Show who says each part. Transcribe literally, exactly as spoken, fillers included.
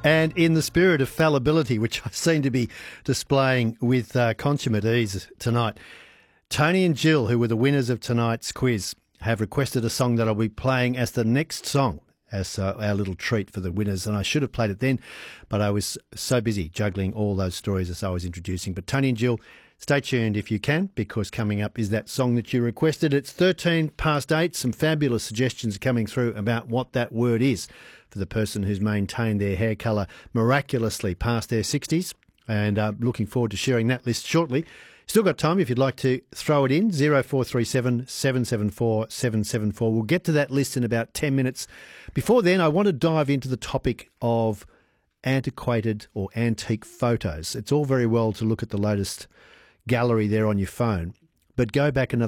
Speaker 1: And in the spirit of fallibility, which I seem to be displaying with uh, consummate ease tonight, Tony and Jill, who were the winners of tonight's quiz, have requested a song that I'll be playing as the next song, as uh, our little treat for the winners. And I should have played it then, but I was so busy juggling all those stories as I was introducing. But Tony and Jill, stay tuned if you can, because coming up is that song that you requested. It's thirteen past eight. Some fabulous suggestions coming through about what that word is for the person who's maintained their hair colour miraculously past their sixties. And uh, looking forward to sharing that list shortly. Still got time if you'd like to throw it in, zero four three seven, seven seven four, seven seven four. We'll get to that list in about ten minutes. Before then, I want to dive into the topic of antiquated or antique photos. It's all very well to look at the latest gallery there on your phone, but go back another